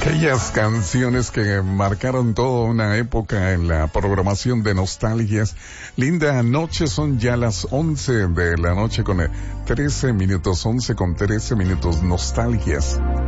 Aquellas canciones que marcaron toda una época en la programación de nostalgias. Linda noche, son ya las 11 de la noche con 13 minutos, 11 con 13 minutos, nostalgias.